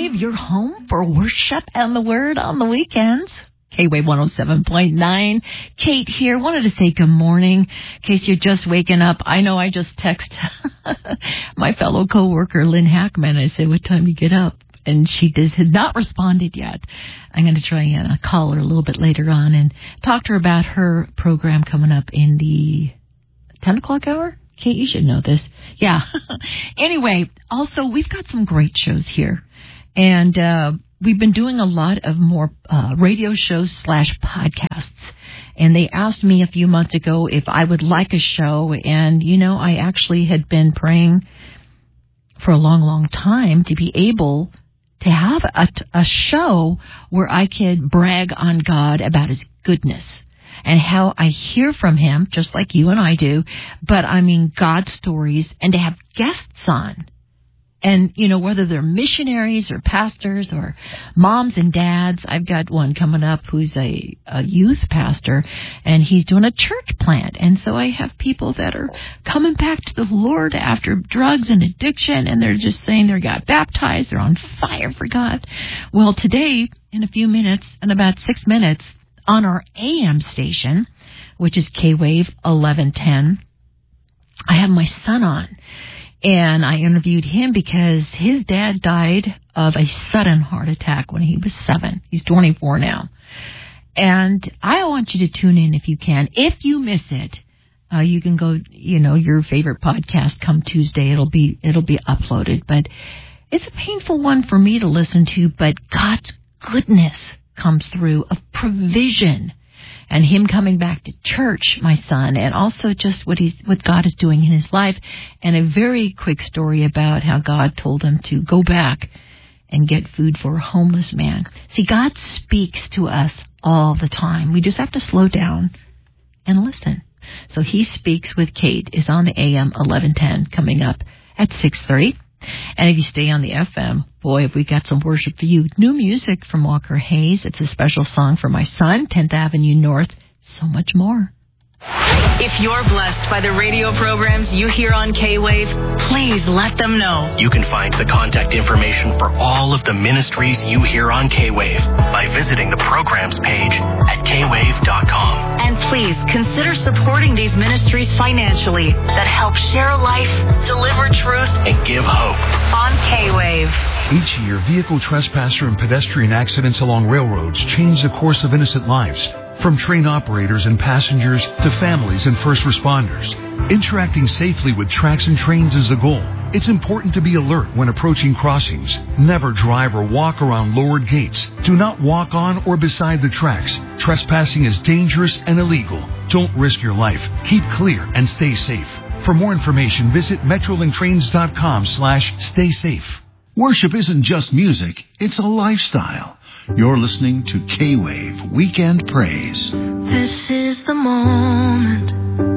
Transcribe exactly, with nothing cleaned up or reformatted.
K-Wave, your home for worship and the word on the weekends. K-Wave one oh seven point nine. Kate here. Wanted to say good morning in case you're just waking up. I know I just text my fellow coworker, Lynn Hackman. I said, what time do you get up? And she did, had not responded yet. I'm going to try and uh, call her a little bit later on and talk to her about her program coming up in the ten o'clock hour. Kate, you should know this. Yeah. Anyway, also, we've got some great shows here. And uh we've been doing a lot of more uh radio shows slash podcasts. And they asked me a few months ago if I would like a show. And, you know, I actually had been praying for a long, long time to be able to have a, a show where I could brag on God about his goodness and how I hear from him, just like you and I do, but I mean God stories, and to have guests on. And, you know, whether they're missionaries or pastors or moms and dads. I've got one coming up who's a, a youth pastor, and he's doing a church plant. And so I have people that are coming back to the Lord after drugs and addiction, and they're just saying they got baptized, they're on fire for God. Well, today, in a few minutes, in about six minutes, on our A M station, which is K-Wave eleven ten, I have my son on. And I interviewed him because his dad died of a sudden heart attack when he was seven. He's twenty-four now. And I want you to tune in if you can. If you miss it, uh, you can go, you know, your favorite podcast come Tuesday. It'll be, it'll be uploaded. But it's a painful one for me to listen to, but God's goodness comes through of provision. And him coming back to church, my son, and also just what he's, what God is doing in his life, and a very quick story about how God told him to go back and get food for a homeless man. See, God speaks to us all the time. We just have to slow down and listen. So He Speaks with Kate is on the A M eleven ten coming up at six thirty. And if you stay on the F M, boy, have we got some worship for you. New music from Walker Hayes. It's a special song for my son, tenth Avenue North. So much more. If you're blessed by the radio programs you hear on K-Wave, please let them know. You can find the contact information for all of the ministries you hear on K-Wave by visiting the programs page at k wave dot com. And please consider supporting these ministries financially that help share life, deliver truth, and give hope on K-Wave. Each year, vehicle trespasser and pedestrian accidents along railroads change the course of innocent lives. From train operators and passengers to families and first responders. Interacting safely with tracks and trains is the goal. It's important to be alert when approaching crossings. Never drive or walk around lowered gates. Do not walk on or beside the tracks. Trespassing is dangerous and illegal. Don't risk your life. Keep clear and stay safe. For more information, visit metrolinktrains.com slash stay safe. Worship isn't just music, it's a lifestyle. You're listening to K-Wave Weekend Praise. This is the moment